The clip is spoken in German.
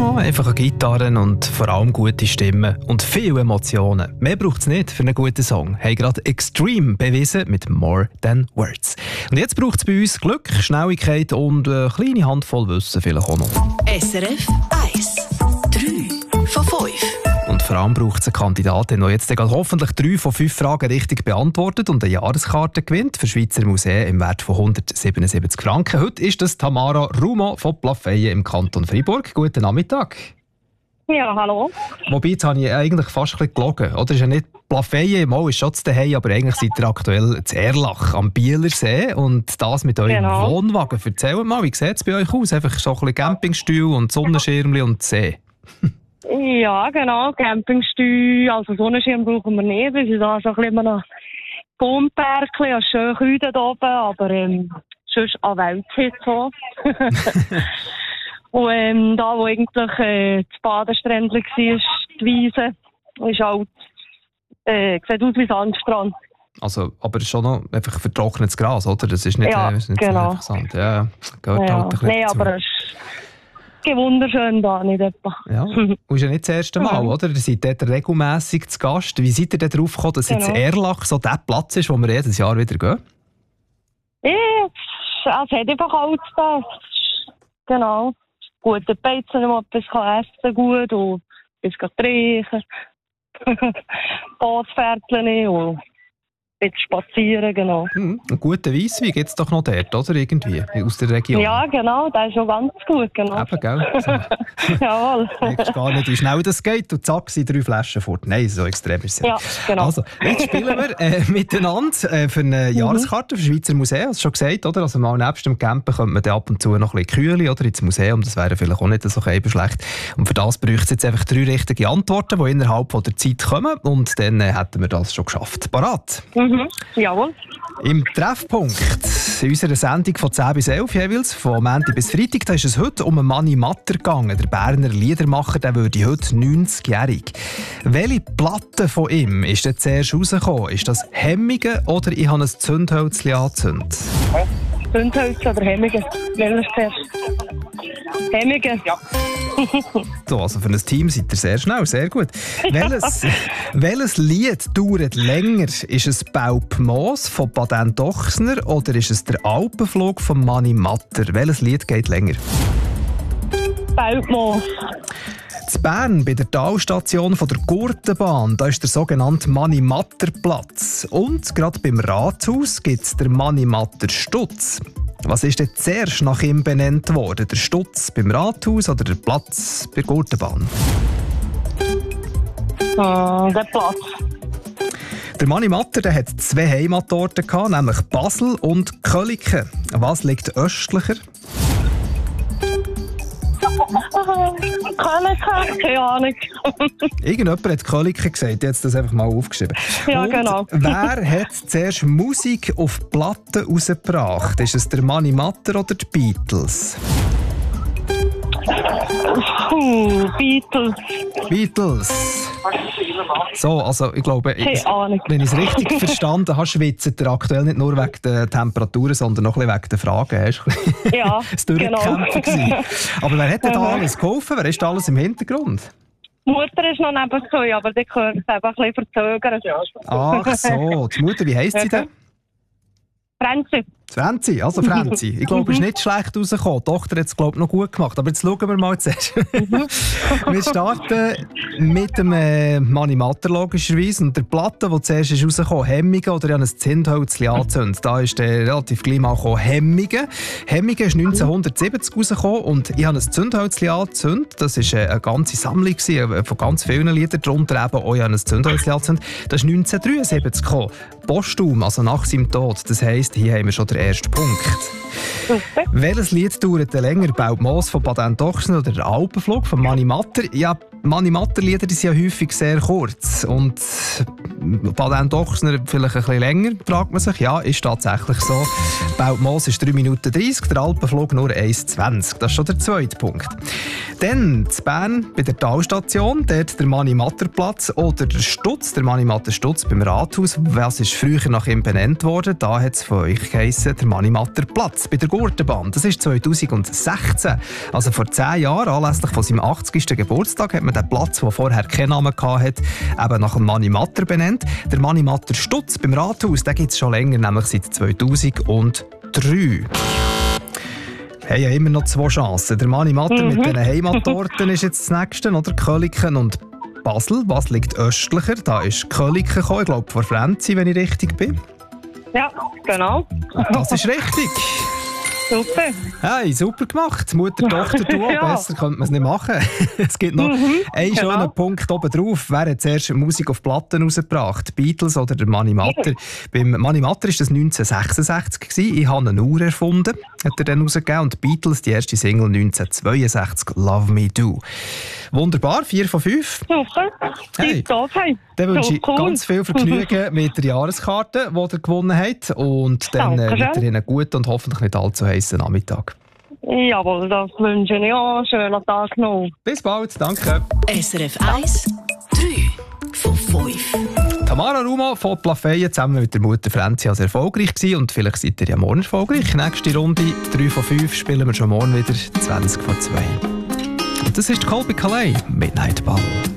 Oh, einfach eine Gitarre und vor allem gute Stimmen und viele Emotionen. Mehr braucht es nicht für einen guten Song. Haben gerade Extreme bewiesen mit More Than Words. Und jetzt braucht es bei uns Glück, Schnelligkeit und eine kleine Handvoll Wissen vielleicht auch noch. SRF 1. 3 von 5. Und vor allem braucht es einen Kandidaten, der jetzt hoffentlich 3 von 5 Fragen richtig beantwortet und eine Jahreskarte gewinnt für Schweizer Museen im Wert von 177 Franken. Heute ist das Tamara Rumo von Plafeyen im Kanton Freiburg. Guten Nachmittag. Ja, hallo. Wobei, jetzt habe ich eigentlich fast ein bisschen gelogen. Oder ist ja nicht Plafeyen, mal ist schon zu Hause, aber eigentlich seid ihr aktuell zu Erlach am Bielersee und das mit eurem Wohnwagen. Erzählt mal, wie sieht es bei euch aus? Einfach so ein bisschen Campingstuhl und Sonnenschirmchen und See. Ja, genau, Campingstuhl, also Sonnenschirm brauchen wir nicht. Wir sind da so ein bisschen noch Baumbergchen, ja, schön kühl da oben, aber sonst an Welthitze so. Und da, wo eigentlich das Badesträndchen war, die Wiese, ist halt, sieht aus wie Sandstrand. Also, aber schon noch einfach vertrocknetes Gras, oder? Das ist nicht, nicht genau. einfach Sand. Ja, gehört halt ein bisschen Nein, aber es ist wunderschön da, nicht etwa. Ja, und ist ja nicht das erste Mal, oder? Ihr seid dort regelmässig zu Gast. Wie seid ihr denn darauf gekommen, dass jetzt Erlach so der Platz ist, wo wir jedes Jahr wieder gehen? Ja, es hat einfach alles da. Genau. Gute Beizen, wo man etwas essen gut und etwas trinken. Bootsfährtchen und jetzt spazieren, genau. Einen guten Weisswein gibt es doch noch dort, oder? Irgendwie, aus der Region. Ja, genau, der ist schon ganz gut, genau. Eben, gell? Jawohl. Du merkst gar nicht, wie schnell das geht und zack, sind 3 Flaschen fort. Nein, so extrem ist es ja. Genau. Also, jetzt spielen wir miteinander für eine Jahreskarte für Schweizer Museen, hast du schon gesagt, oder? Also mal nebst dem Campen könnte man ab und zu noch ein bisschen kühlen, oder? Ins Museum, das wäre vielleicht auch nicht so schlecht. Und für das bräuchte es jetzt einfach 3 richtige Antworten, die innerhalb von der Zeit kommen und dann hätten wir das schon geschafft. Parat? Jawohl. Im Treffpunkt in unserer Sendung von 10 bis 11 jeweils, von Montag bis Freitag, da ist es heute um Mani Matter gegangen. Der Berner Liedermacher, der würde heute 90-jährig. Welche Platte von ihm ist denn zuerst rausgekommen? Ist das Hemmige oder ich habe ein Zündhölzchen angezündet? Zündhölzchen oder Hemmige? Welches zuerst? Hemmige. Ja. So, also für ein Team seid ihr sehr schnell, sehr gut. Welches Lied dauert länger? Ist es Baupmoos von Baden Dochsner oder ist es der Alpenflug von Mani Matter? Welches Lied geht länger? Baupmoos. In Bern, bei der Talstation von der Gurtenbahn, da ist der sogenannte Mani-Matter-Platz. Und gerade beim Rathaus gibt es den Mani-Matter-Stutz. Was ist denn zuerst nach ihm benannt worden? Der Stutz beim Rathaus oder der Platz bei der Gurtenbahn? Der Platz. Der Mani Matter, der hat 2 Heimatorte gehabt, nämlich Basel und Köliken. Was liegt östlicher? Keine Ahnung. Irgendjemand hat Köliken gesagt, jetzt das einfach mal aufgeschrieben. Ja, und genau. Wer hat zuerst Musik auf Platten rausgebracht? Ist es der Mani Matter oder die Beatles? Beatles. Beatles. So, also ich glaube, wenn ich es richtig verstanden habe, schwitzt er aktuell nicht nur wegen der Temperaturen, sondern noch ein bisschen wegen der Fragen. Ja, es Durchkämpfen gewesen. Aber wer hat denn da alles geholfen? Wer ist da alles im Hintergrund? Die Mutter ist noch nebenzu, aber die gehört es einfach ein bisschen verzögern. Ach so, die Mutter, wie heisst sie denn? Franzi. Franzi, also Franzi. Ich glaube, es ist nicht schlecht rausgekommen. Die Tochter hat es, glaube ich, noch gut gemacht. Aber jetzt schauen wir mal zuerst. Wir starten mit dem Mani Matter logischerweise. Und der Platte, die zuerst ist rausgekommen, Hemmige oder ich habe ein Zündhölzchen angezündet. Da ist relativ gleich mal gekommen, Hemmige. Hemmige ist 1970 rausgekommen und ich habe ein Zündhölzchen angezündet. Das war eine ganze Sammlung von ganz vielen Liedern. Darunter eben auch, ich habe ein Zündhölzchen angezündet. Das ist 1973 gekommen. Postum, also nach seinem Tod. Das heisst, hier haben wir schon den ersten Punkt. Super. Welches Lied dauert länger? Baupmoos von Baden Dochsner oder der Alpenflug von Mani Matter? Ja, Mani Matter Lieder sind ja häufig sehr kurz. Und Baden Ochsner vielleicht ein bisschen länger, fragt man sich. Ja, ist tatsächlich so. Belpmoos ist 3 Minuten 30, der Alpenflug nur 1,20. Das ist schon der zweite Punkt. Dann zu Bern bei der Talstation, dort der Mani-Matter-Platz oder der Stutz, der Mani-Matter-Stutz beim Rathaus. Was ist früher nach ihm benannt worden? Da hat es von euch geheissen, der Mani-Matter-Platz bei der Gurtenbahn. Das ist 2016. Also vor 10 Jahren, anlässlich von seinem 80. Geburtstag, hat man den Platz, der vorher keinen Namen hatte, eben nach dem Mani-Matter benannt. Der Mani-Matter-Stutz beim Rathaus, den gibt es schon länger, nämlich seit 2003. Haben ja immer noch 2 Chancen. Der Mani-Matter mit den Heimatorten ist jetzt das nächste, oder? Köliken und Basel. Was liegt östlicher? Da ist Köliken gekommen, ich glaube, vor Frenzy, wenn ich richtig bin. Ja, genau. Das ist richtig. Super. Hey, super gemacht. Mutter, Tochter, du. Ja. Besser könnte man es nicht machen. Es gibt noch einen schönen Punkt oben drauf. Wer hat zuerst Musik auf Platten rausgebracht? Die Beatles oder der Mani-Matter? Beim Mani-Matter war das 1966 gewesen. Ich habe eine Uhr erfunden, hat er dann rausgegeben. Und die Beatles, die erste Single 1962, Love Me Do. Wunderbar, 4 von 5. Super. Hey. Hey. Dann wünsche ich cool. ganz viel Vergnügen mit der Jahreskarte, die ihr gewonnen habt. Und dann Dankeschön. weiterhin einen guten und hoffentlich nicht allzu heißen Nachmittag. Jawohl, das wünsche ich auch. Schönen Tag noch. Bis bald, danke. SRF 1, 3 von 5. Tamara Ruma von Plafeyen zusammen mit der Mutter Frenzy als erfolgreich gewesen. Und vielleicht seid ihr ja morgen erfolgreich. Nächste Runde, 3 von 5, spielen wir schon morgen wieder, 20 von 2. Und das ist Colby Calais, Midnight Ball.